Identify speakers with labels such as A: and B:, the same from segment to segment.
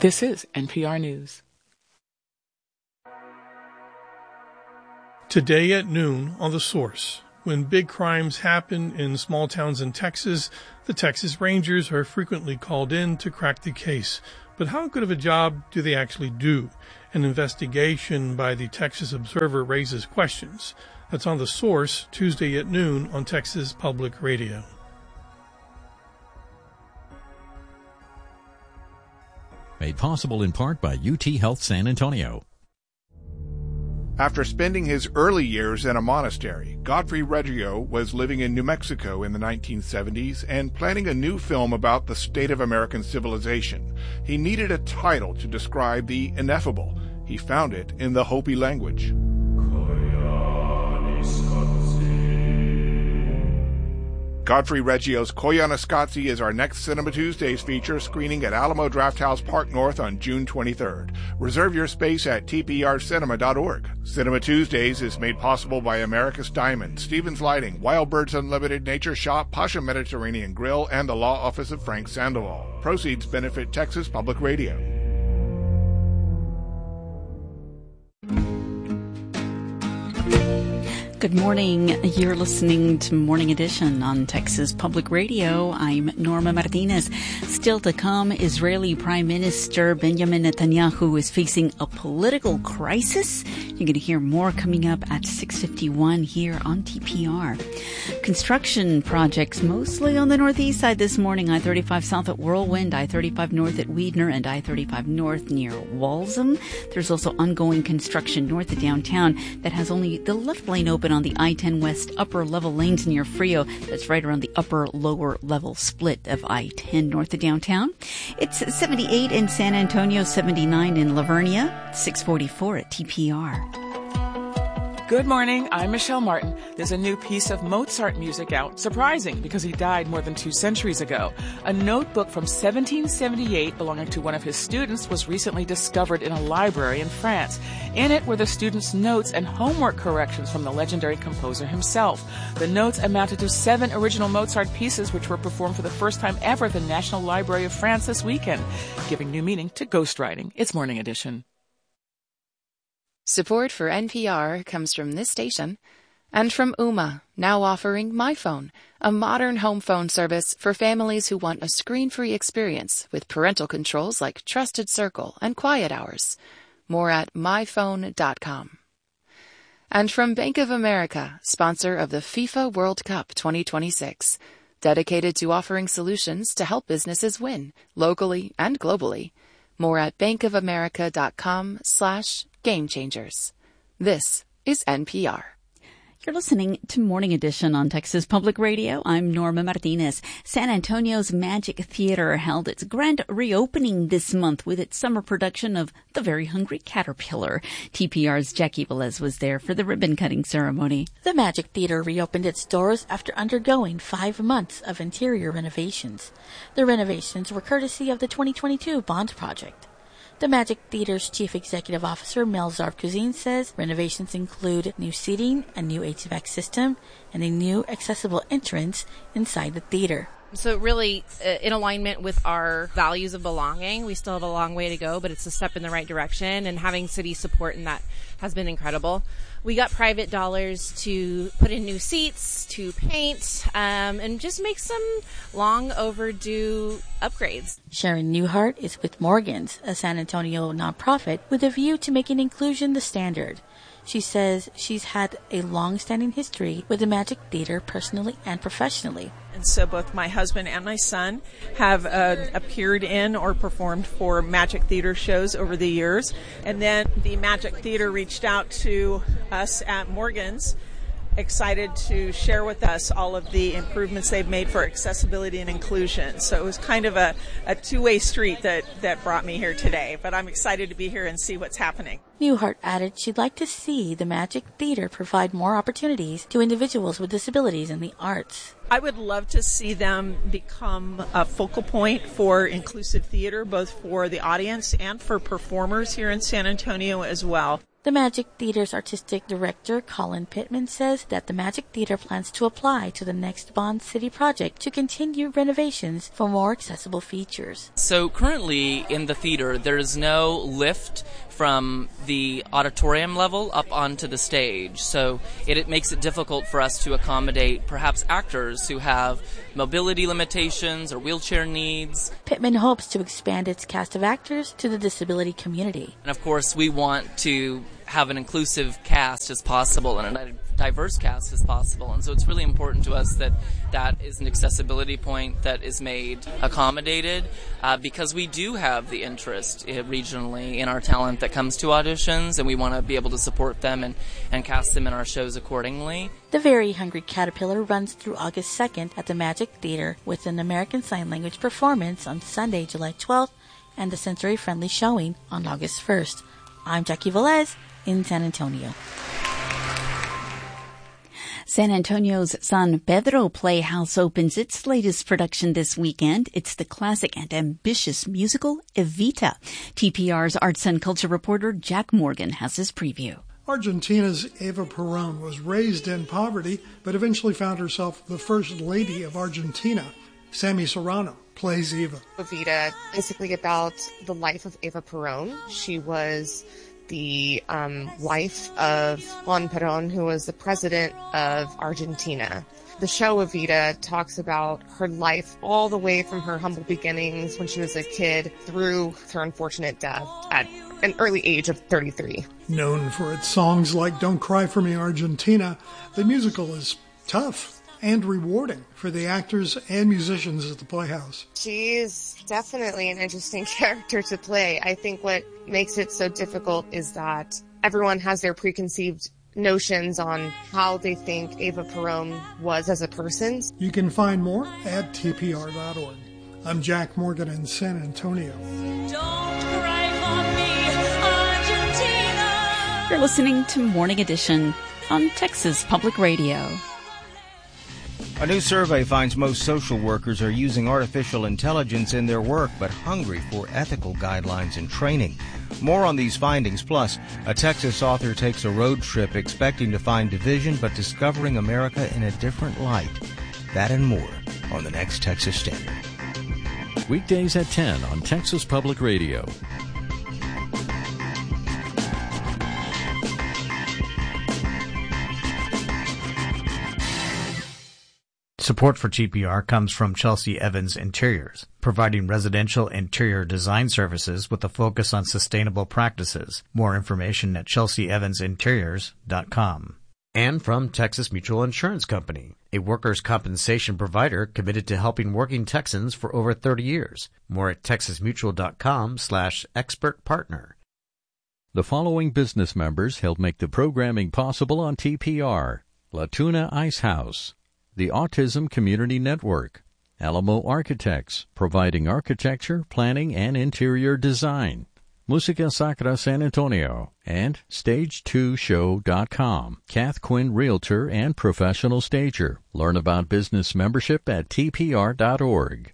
A: This is NPR News.
B: Today at noon on The Source, when big crimes happen in small towns in Texas, the Texas Rangers are frequently called in to crack the case. But how good of a job do they actually do? An investigation by the Texas Observer raises questions. That's on The Source, Tuesday at noon on Texas Public Radio.
C: Made possible in part by UT Health San Antonio.
D: After spending his early years in a monastery, Godfrey Reggio was living in New Mexico in the 1970s and planning a new film about the state of American civilization. He needed a title to describe the ineffable. He found it in the Hopi language. Godfrey Reggio's Koyaanisqatsi is our next Cinema Tuesdays feature, screening at Alamo Drafthouse Park North on June 23rd. Reserve your space at tprcinema.org. Cinema Tuesdays is made possible by America's Diamond, Stevens Lighting, Wild Birds Unlimited Nature Shop, Pasha Mediterranean Grill, and the Law Office of Frank Sandoval. Proceeds benefit Texas Public Radio.
E: Good morning. You're listening to Morning Edition on Texas Public Radio. I'm Norma Martinez. Still to come, Israeli Prime Minister Benjamin Netanyahu is facing a political crisis. You're going to hear more coming up at 6:51 here on TPR. Construction projects mostly on the northeast side this morning. I-35 south at Whirlwind, I-35 north at Weidner, and I-35 north near Walsham. There's also ongoing construction north of downtown that has only the left lane open on the I-10 West upper level lanes near Frio. That's right around the upper lower level split of I-10 north of downtown. It's 78 in San Antonio, 79 in Lavernia, 644 at TPR.
A: Good morning, I'm Michelle Martin. There's a new piece of Mozart music out. Surprising, because he died more than 2 centuries ago. A notebook from 1778 belonging to one of his students was recently discovered in a library in France. In it were the student's notes and homework corrections from the legendary composer himself. The notes amounted to 7 original Mozart pieces, which were performed for the first time ever at the National Library of France this weekend, giving new meaning to ghostwriting. It's Morning Edition.
F: Support for NPR comes from this station and from Ooma, now offering MyPhone, a modern home phone service for families who want a screen-free experience with parental controls like Trusted Circle and Quiet Hours. More at myphone.com. And from Bank of America, sponsor of the FIFA World Cup 2026, dedicated to offering solutions to help businesses win, locally and globally. More at bankofamerica.com/Game Changers. This is NPR.
E: You're listening to Morning Edition on Texas Public Radio. I'm Norma Martinez. San Antonio's Magic Theater held its grand reopening this month with its summer production of The Very Hungry Caterpillar. TPR's Jackie Velez was there for the ribbon-cutting ceremony.
G: The Magic Theater reopened its doors after undergoing 5 months of interior renovations. The renovations were courtesy of the 2022 Bond Project. The Magic Theater's Chief Executive Officer, Mel Zarb-Cuisine, says renovations include new seating, a new HVAC system, and a new accessible entrance inside the theater.
H: So really, in alignment with our values of belonging, we still have a long way to go, but it's a step in the right direction, and having city support in that has been incredible. We got private dollars to put in new seats, to paint, and just make some long overdue upgrades.
G: Sharon Newhart is with Morgans, a San Antonio nonprofit with a view to making inclusion the standard. She says she's had a long-standing history with the Magic Theater personally and professionally.
I: And so both my husband and my son have appeared in or performed for Magic Theater shows over the years. And then the Magic Theater reached out to us at Morgans, excited to share with us all of the improvements they've made for accessibility and inclusion. So it was kind of a two-way street that brought me here today. But I'm excited to be here and see what's happening.
G: Newhart added she'd like to see the Magic Theater provide more opportunities to individuals with disabilities in the arts.
I: I would love to see them become a focal point for inclusive theater, both for the audience and for performers here in San Antonio as well.
G: The Magic Theater's artistic director, Colin Pittman, says that the Magic Theater plans to apply to the next Bond City project to continue renovations for more accessible features.
J: So currently in the theater, there is no lift from the auditorium level up onto the stage. So it makes it difficult for us to accommodate perhaps actors who have mobility limitations or wheelchair needs.
G: Pittman hopes to expand its cast of actors to the disability community.
J: And of course, we want to have an inclusive cast as possible and a diverse cast as possible. And so it's really important to us that that is an accessibility point that is made accommodated because we do have the interest regionally in our talent that comes to auditions, and we want to be able to support them and cast them in our shows accordingly.
G: The Very Hungry Caterpillar runs through August 2nd at the Magic Theater with an American Sign Language performance on Sunday, July 12th, and the sensory-friendly showing on August 1st. I'm Jackie Velez in San Antonio.
E: San Antonio's San Pedro Playhouse opens its latest production this weekend. It's the classic and ambitious musical Evita. TPR's arts and culture reporter Jack Morgan has his preview.
K: Argentina's Eva Perón was raised in poverty, but eventually found herself the first lady of Argentina. Sammy Serrano plays Eva.
L: Evita, basically about the life of Eva Perón. She was the wife of Juan Perón, who was the president of Argentina. The show Evita talks about her life all the way from her humble beginnings when she was a kid through her unfortunate death at an early age of 33.
K: Known for its songs like Don't Cry For Me, Argentina, the musical is tough and rewarding for the actors and musicians at the Playhouse.
L: She's definitely an interesting character to play. I think what makes it so difficult is that everyone has their preconceived notions on how they think Eva Perón was as a person.
K: You can find more at tpr.org. I'm Jack Morgan in San Antonio.
E: Don't cry for me, Argentina. You're listening to Morning Edition on Texas Public Radio.
M: A new survey finds most social workers are using artificial intelligence in their work, but hungry for ethical guidelines and training. More on these findings, plus a Texas author takes a road trip expecting to find division, but discovering America in a different light. That and more on the next Texas Standard.
C: Weekdays at 10 on Texas Public Radio.
N: Support for TPR comes from Chelsea Evans Interiors, providing residential interior design services with a focus on sustainable practices. More information at chelseaevansinteriors.com. And from Texas Mutual Insurance Company, a workers' compensation provider committed to helping working Texans for over 30 years. More at texasmutual.com/expert partner.
C: The following business members help make the programming possible on TPR: La Tuna Ice House, the Autism Community Network, Alamo Architects, providing architecture, planning, and interior design, Musica Sacra San Antonio, and Stage2Show.com, Kath Quinn Realtor and Professional Stager. Learn about business membership at tpr.org.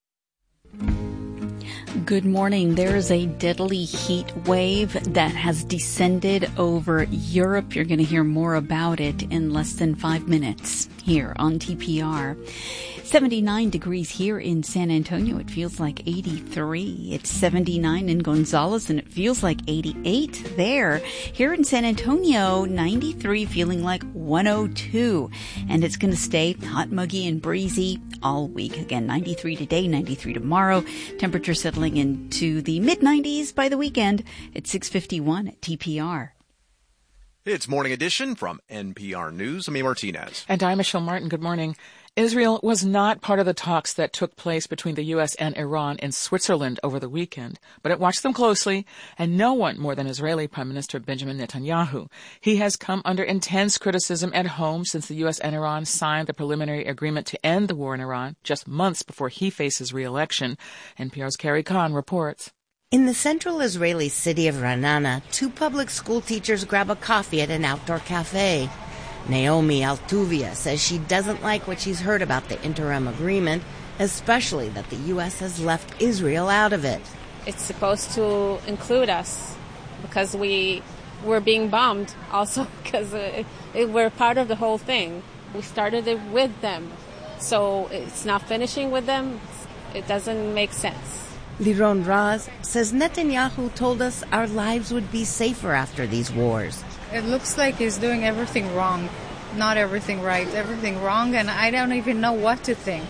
E: Good morning. There is a deadly heat wave that has descended over Europe. You're going to hear more about it in less than 5 minutes here on TPR. 79 degrees here in San Antonio. It feels like 83. It's 79 in Gonzales, and it feels like 88 there. Here in San Antonio, 93, feeling like 102. And it's going to stay hot, muggy, and breezy all week. Again, 93 today, 93 tomorrow. Temperature settling into the mid-90s by the weekend at 6:51 at TPR.
O: It's Morning Edition from NPR News. I'm Martinez.
A: And I'm Michelle Martin. Good morning. Israel was not part of the talks that took place between the U.S. and Iran in Switzerland over the weekend, but it watched them closely, and no one more than Israeli Prime Minister Benjamin Netanyahu. He has come under intense criticism at home since the U.S. and Iran signed the preliminary agreement to end the war in Iran just months before he faces re-election. NPR's Carrie Kahn reports.
P: In the central Israeli city of Ra'anana, two public school teachers grab a coffee at an outdoor cafe. Naomi Altuvia says she doesn't like what she's heard about the interim agreement, especially that the U.S. has left Israel out of it.
Q: It's supposed to include us because we we're being bombed also because we're part of the whole thing. We started it with them, so it's not finishing with them. It doesn't make sense.
P: Liron Raz says Netanyahu told us our lives would be safer after these wars.
R: It looks like he's doing everything wrong. Not everything right, everything wrong, and I don't even know what to think.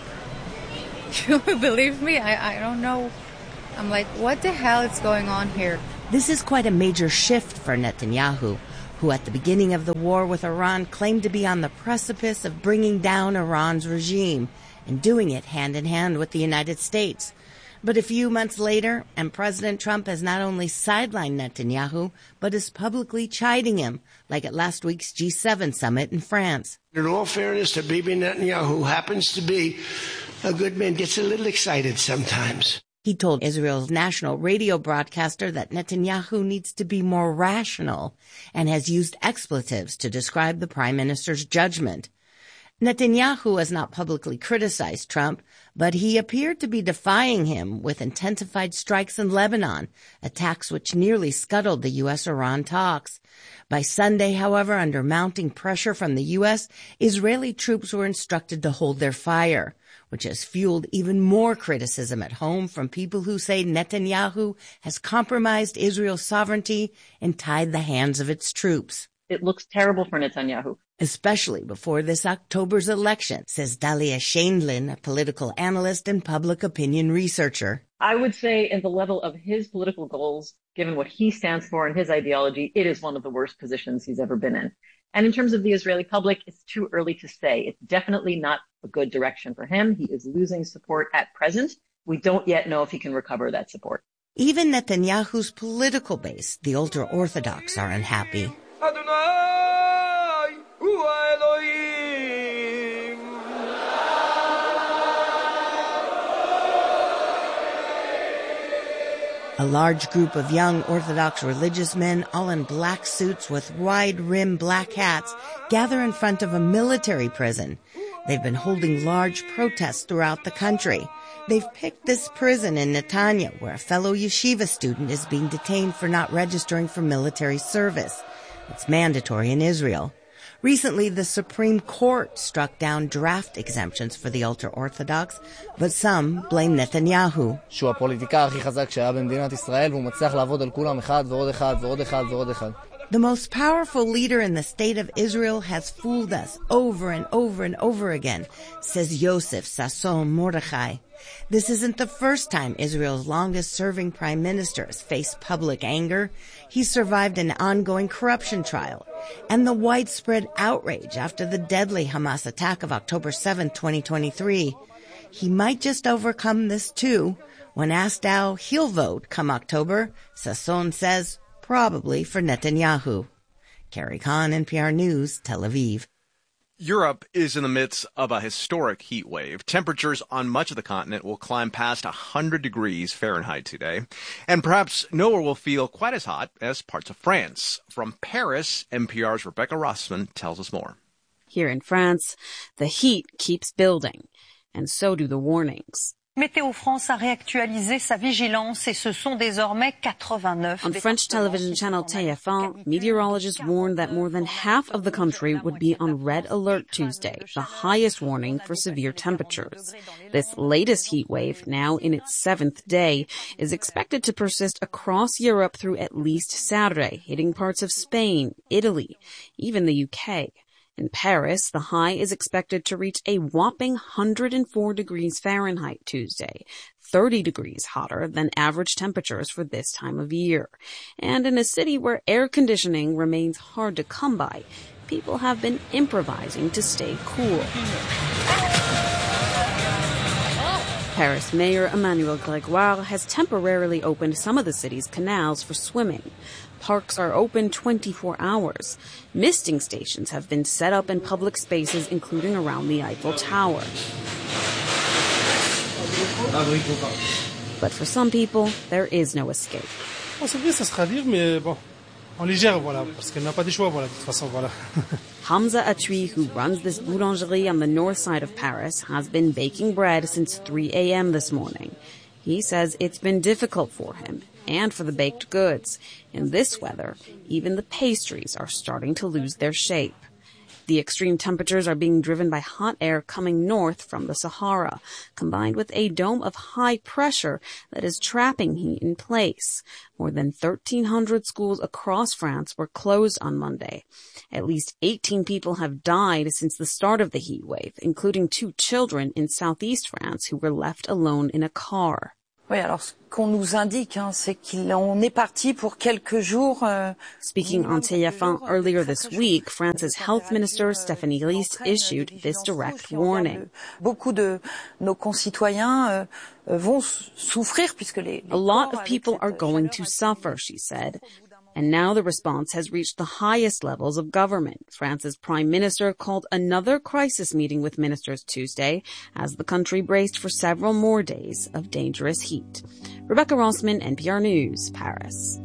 R: You believe me? I don't know. I'm like, what the hell is going on here?
P: This is quite a major shift for Netanyahu, who at the beginning of the war with Iran claimed to be on the precipice of bringing down Iran's regime and doing it hand in hand with the United States. But a few months later, and President Trump has not only sidelined Netanyahu, but is publicly chiding him, like at last week's G7 summit in France.
S: In all fairness to Bibi Netanyahu, who happens to be a good man, gets a little excited sometimes.
P: He told Israel's national radio broadcaster that Netanyahu needs to be more rational and has used expletives to describe the prime minister's judgment. Netanyahu has not publicly criticized Trump, but he appeared to be defying him with intensified strikes in Lebanon, attacks which nearly scuttled the U.S.-Iran talks. By Sunday, however, under mounting pressure from the U.S., Israeli troops were instructed to hold their fire, which has fueled even more criticism at home from people who say Netanyahu has compromised Israel's sovereignty and tied the hands of its troops.
T: It looks terrible for Netanyahu.
P: Especially before this October's election, says Dalia Shaindlin, a political analyst and public opinion researcher.
T: I would say at the level of his political goals, given what he stands for and his ideology, it is one of the worst positions he's ever been in. And in terms of the Israeli public, it's too early to say. It's definitely not a good direction for him. He is losing support at present. We don't yet know if he can recover that support.
P: Even Netanyahu's political base, the ultra-Orthodox, are unhappy. A large group of young Orthodox religious men, all in black suits with wide-rim black hats, gather in front of a military prison. They've been holding large protests throughout the country. They've picked this prison in Netanya, where a fellow yeshiva student is being detained for not registering for military service. It's mandatory in Israel. Recently, the Supreme Court struck down draft exemptions for the ultra-Orthodox, but some blame Netanyahu.
U: שהוא הפוליטיקאי הכי חזק שהיה במדינת ישראל, והוא מצליח לעבוד על כולם אחד ועוד אחד ועוד אחד ועוד אחד.
P: The most powerful leader in the state of Israel has fooled us over and over and over again, says Yosef Sasson Mordechai. This isn't the first time Israel's longest-serving prime minister has faced public anger. He survived an ongoing corruption trial and the widespread outrage after the deadly Hamas attack of October 7, 2023. He might just overcome this too. When asked how he'll vote come October, Sasson says, probably for Netanyahu. Carrie Kahn, NPR News, Tel Aviv.
O: Europe is in the midst of a historic heat wave. Temperatures on much of the continent will climb past 100 degrees Fahrenheit today, and perhaps nowhere will feel quite as hot as parts of France. From Paris, NPR's Rebecca Rossman tells us more.
V: Here in France, the heat keeps building, and so do the warnings.
W: Météo France a réactualisé sa vigilance et ce sont désormais 89.
V: On French television channel TF1, meteorologists warned that more than half of the country would be on red alert Tuesday, the highest warning for severe temperatures. This latest heat wave, now in its 7th day, is expected to persist across Europe through at least Saturday, hitting parts of Spain, Italy, even the UK. In Paris, the high is expected to reach a whopping 104 degrees Fahrenheit Tuesday, 30 degrees hotter than average temperatures for this time of year. And in a city where air conditioning remains hard to come by, people have been improvising to stay cool. Paris Mayor Emmanuel Grégoire has temporarily opened some of the city's canals for swimming. Parks are open 24 hours. Misting stations have been set up in public spaces, including around the Eiffel Tower. But for some people, there is no escape. Hamza Atui, who runs this boulangerie on the north side of Paris, has been baking bread since 3 a.m. this morning. He says it's been difficult for him. and for the baked goods. In this weather, even the pastries are starting to lose their shape. The extreme temperatures are being driven by hot air coming north from the Sahara, combined with a dome of high pressure that is trapping heat in place. More than 1,300 schools across France were closed on Monday. At least 18 people have died since the start of the heat wave, including 2 children in southeast France who were left alone in a car.
W: Oui, alors ce qu'on nous indique, c'est qu'on est parti pour quelques jours.
V: Speaking on TF1 earlier this week, France's health minister Stéphanie Lys issued this direct warning.
W: Beaucoup de nos concitoyens vont souffrir puisque les
V: A lot of people are going to suffer, she said. And now the response has reached the highest levels of government. France's prime minister called another crisis meeting with ministers Tuesday as the country braced for several more days of dangerous heat. Rebecca Rossman, NPR News, Paris.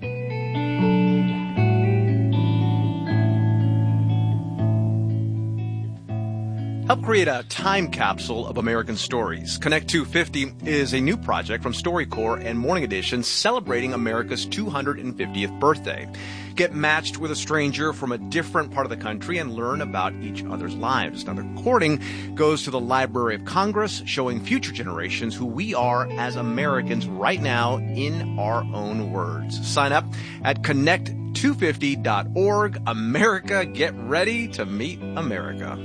O: Help create a time capsule of American stories. Connect 250 is a new project from StoryCorps and Morning Edition celebrating America's 250th birthday. Get matched with a stranger from a different part of the country and learn about each other's lives. Now, the recording goes to the Library of Congress, showing future generations who we are as Americans right now in our own words. Sign up at connect250.org. America, get ready to meet America.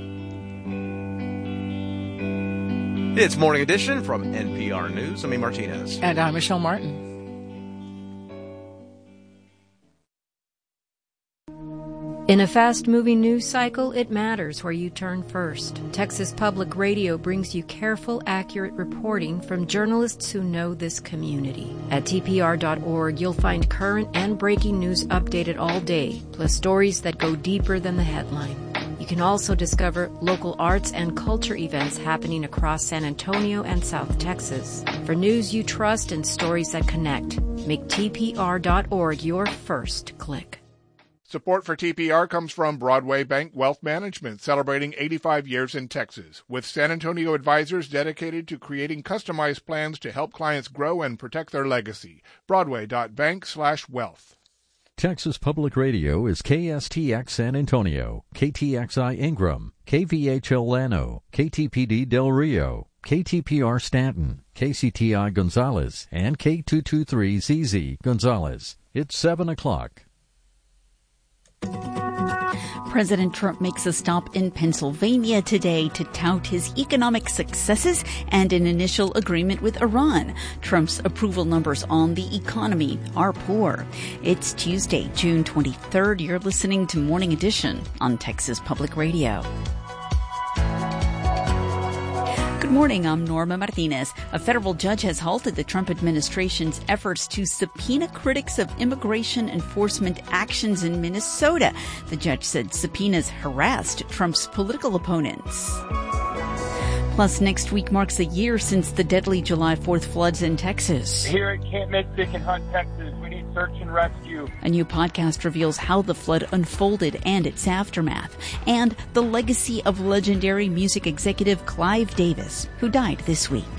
O: It's Morning Edition from NPR News. I'm A. Martinez.
A: And I'm Michelle Martin.
B: In a fast-moving news cycle, it matters where you turn first. Texas Public Radio brings you careful, accurate reporting from journalists who know this community. At TPR.org, you'll find current and breaking news updated all day, plus stories that go deeper than the headline. You can also discover local arts and culture events happening across San Antonio and South Texas. For news you trust and stories that connect, make TPR.org your first click.
D: Support for TPR comes from Broadway Bank Wealth Management, celebrating 85 years in Texas, with San Antonio advisors dedicated to creating customized plans to help clients grow and protect their legacy. Broadway.bank/wealth.
C: Texas Public Radio is KSTX San Antonio, KTXI Ingram, KVHL Llano, KTPD Del Rio, KTPR Stanton, KCTI Gonzales, and K223ZZ Gonzales. It's 7 o'clock.
E: President Trump makes a stop in Pennsylvania today to tout his economic successes and an initial agreement with Iran. Trump's approval numbers on the economy are poor. It's Tuesday, June 23rd. You're listening to Morning Edition on Texas Public Radio. Good morning, I'm Norma Martinez. A federal judge has halted the Trump administration's efforts to subpoena critics of immigration enforcement actions in Minnesota. The judge said subpoenas harassed Trump's political opponents. Plus, next week marks a year since the deadly July 4th floods in Texas.
F: Here at Camp Mystic in Hunt, Texas, we need search and rescue.
E: A new podcast reveals how the flood unfolded and its aftermath, and the legacy of legendary music executive Clive Davis, who died this week.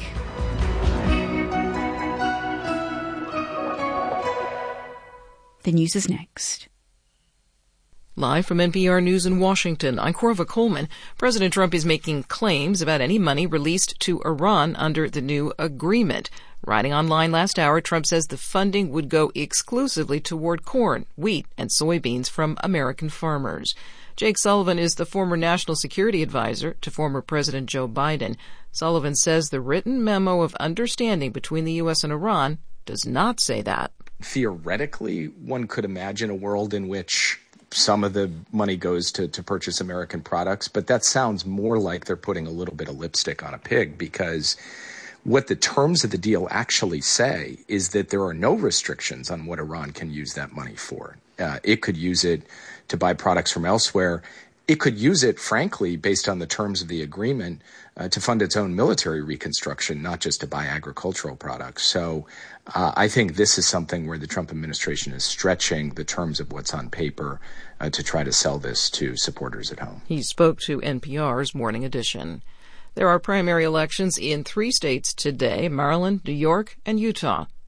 E: The news is next.
X: Live from NPR News in Washington, I'm Corva Coleman. President Trump is making claims about any money released to Iran under the new agreement. Writing online last hour, Trump says the funding would go exclusively toward corn, wheat, and soybeans from American farmers. Jake Sullivan is the former national security advisor to former President Joe Biden. Sullivan says the written memo of understanding between the U.S. and Iran does not say that.
Y: Theoretically, one could imagine a world in which some of the money goes to purchase American products, but that sounds more like they're putting a little bit of lipstick on a pig, because what the terms of the deal actually say is that there are no restrictions on what Iran can use that money for. It could use it to buy products from elsewhere. It could use it, frankly, based on the terms of the agreement, to fund its own military reconstruction, not just to buy agricultural products. So I think this is something where the Trump administration is stretching the terms of what's on paper to try to sell this to supporters at home.
X: He spoke to NPR's Morning Edition. There are primary elections in 3 states today, Maryland, New York, and Utah.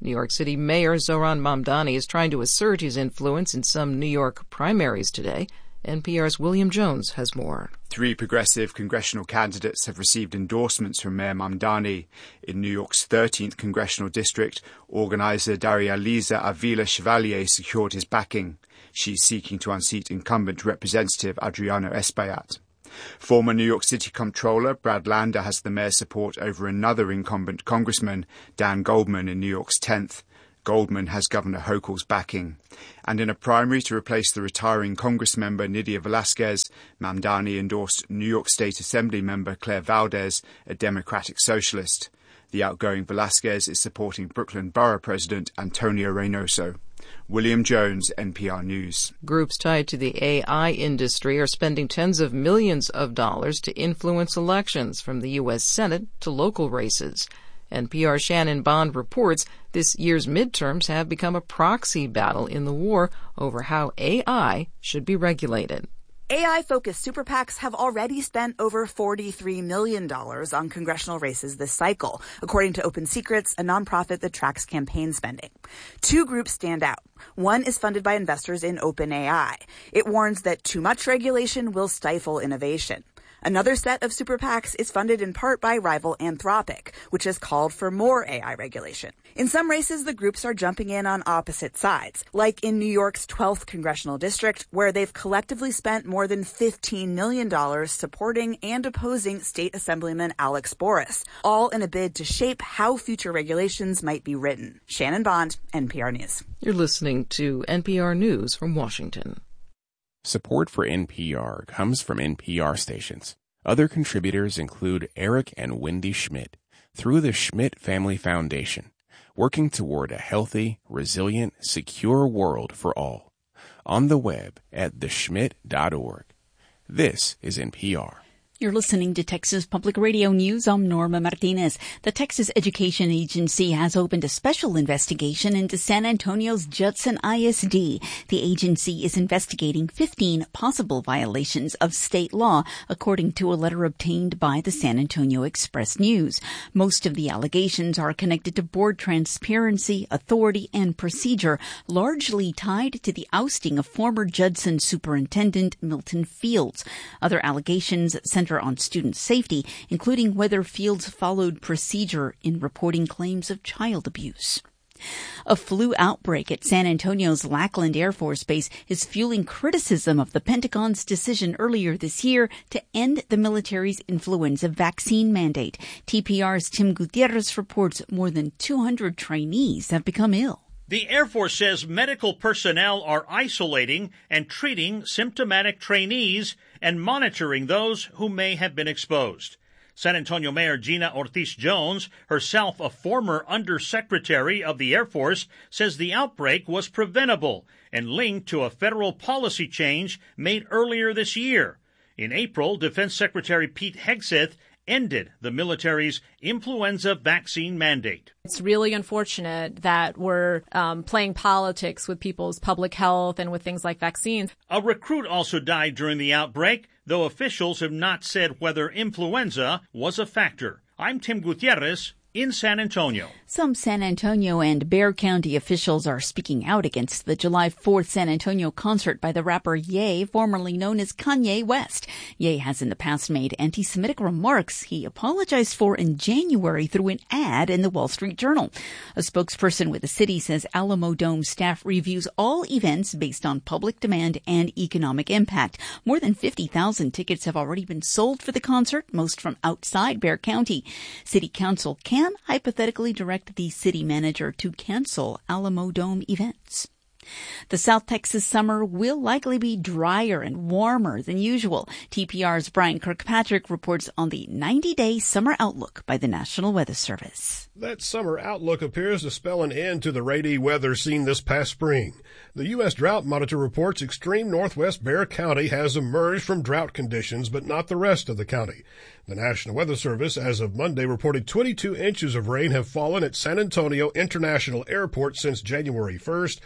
X: New York City Mayor Zohran Mamdani is trying to assert his influence in some New York primaries today. NPR's William Jones has more.
G: 3 progressive congressional candidates have received endorsements from Mayor Mamdani. In New York's 13th congressional district, organizer Daria-Liza Avila Chevalier secured his backing. She's seeking to unseat incumbent Representative Adriano Espaillat. Former New York City Comptroller Brad Lander has the mayor's support over another incumbent congressman, Dan Goldman, in New York's 10th. Goldman has Governor Hochul's backing. And in a primary to replace the retiring Congress member Nydia Velasquez, Mamdani endorsed New York State Assembly member Claire Valdez, a Democratic socialist. The outgoing Velasquez is supporting Brooklyn Borough President Antonio Reynoso. William Jones, NPR News.
X: Groups tied to the AI industry are spending tens of millions of dollars to influence elections, from the U.S. Senate to local races. NPR's Shannon Bond reports this year's midterms have become a proxy battle in the war over how AI should be regulated.
H: AI-focused super PACs have already spent over $43 million on congressional races this cycle, according to Open Secrets, a nonprofit that tracks campaign spending. 2 groups stand out. One is funded by investors in OpenAI. It warns that too much regulation will stifle innovation. Another set of super PACs is funded in part by rival Anthropic, which has called for more AI regulation. In some races, the groups are jumping in on opposite sides, like in New York's 12th congressional district, where they've collectively spent more than $15 million supporting and opposing State Assemblyman Alex Boris, all in a bid to shape how future regulations might be written. Shannon Bond, NPR News.
X: You're listening to NPR News from Washington.
I: Support for NPR comes from NPR stations. Other contributors include Eric and Wendy Schmidt through the Schmidt Family Foundation, working toward a healthy, resilient, secure world for all. On the web at theschmidt.org. This is NPR.
E: You're listening to Texas Public Radio News. I'm Norma Martinez. The Texas Education Agency has opened a special investigation into San Antonio's Judson ISD. The agency is investigating 15 possible violations of state law, according to a letter obtained by the San Antonio Express News. Most of the allegations are connected to board transparency, authority, and procedure, largely tied to the ousting of former Judson Superintendent Milton Fields. Other allegations center on student safety, including whether Fields followed procedure in reporting claims of child abuse. A flu outbreak at San Antonio's Lackland Air Force Base is fueling criticism of the Pentagon's decision earlier this year to end the military's influenza vaccine mandate. TPR's Tim Gutierrez reports more than 200 trainees have become ill.
J: The Air Force says medical personnel are isolating and treating symptomatic trainees and monitoring those who may have been exposed. San Antonio Mayor Gina Ortiz Jones, herself a former undersecretary of the Air Force, says the outbreak was preventable and linked to a federal policy change made earlier this year. In April, Defense Secretary Pete Hegseth ended the military's influenza vaccine mandate.
L: It's really unfortunate that we're playing politics with people's public health and with things like vaccines.
J: A recruit also died during the outbreak, though officials have not said whether influenza was a factor. I'm Tim Gutierrez in San Antonio.
E: Some San Antonio and Bexar County officials are speaking out against the July 4th San Antonio concert by the rapper Ye, formerly known as Kanye West. Ye has in the past made anti-Semitic remarks he apologized for in January through an ad in the Wall Street Journal. A spokesperson with the city says Alamo Dome staff reviews all events based on public demand and economic impact. More than 50,000 tickets have already been sold for the concert, most from outside Bexar County. City Council can hypothetically direct the city manager to cancel Alamo Dome events. The South Texas summer will likely be drier and warmer than usual. TPR's Brian Kirkpatrick reports on the 90-day summer outlook by the National Weather Service.
Z: That summer outlook appears to spell an end to the rainy weather seen this past spring. The U.S. Drought Monitor reports extreme northwest Bexar County has emerged from drought conditions, but not the rest of the county. The National Weather Service, as of Monday, reported 22 inches of rain have fallen at San Antonio International Airport since January 1st, or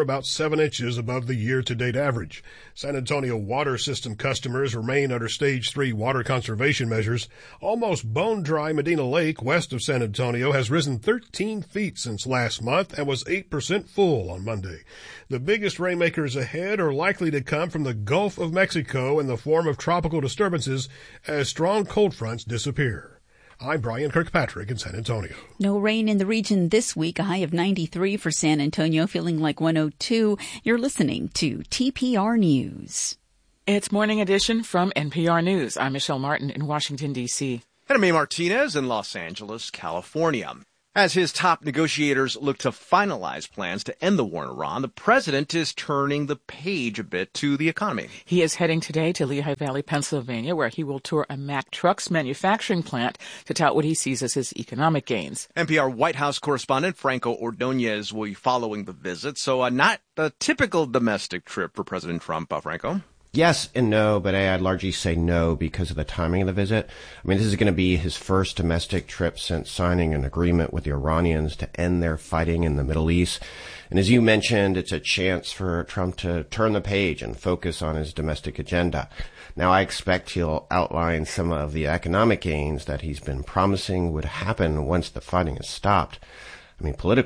Z: about 7 inches above the year-to-date average. San Antonio water system customers remain under Stage 3 water conservation measures. Almost bone-dry Medina Lake, west of San Antonio, has risen 13 feet since last month and was 8% full on Monday. The biggest rainmakers ahead are likely to come from the Gulf of Mexico in the form of tropical disturbances as strong cold fronts disappear. I'm Brian Kirkpatrick in San Antonio.
E: No rain in the region this week. A high of 93 for San Antonio, feeling like 102. You're listening to TPR News.
A: It's Morning Edition from NPR News. I'm Michelle Martin in Washington, D.C.
O: And I'm May Martinez in Los Angeles, California. As his top negotiators look to finalize plans to end the war in Iran, the president is turning the page a bit to the economy.
A: He is heading today to Lehigh Valley, Pennsylvania, where he will tour a Mack Trucks manufacturing plant to tout what he sees as his economic gains.
O: NPR White House correspondent Franco Ordonez will be following the visit, so not a typical domestic trip for President Trump, Franco.
K: Yes and no, but I'd largely say no because of the timing of the visit. I mean, this is going to be his first domestic trip since signing an agreement with the Iranians to end their fighting in the Middle East. And as you mentioned, it's a chance for Trump to turn the page and focus on his domestic agenda. Now, I expect he'll outline some of the economic gains that he's been promising would happen once the fighting is stopped. I mean, political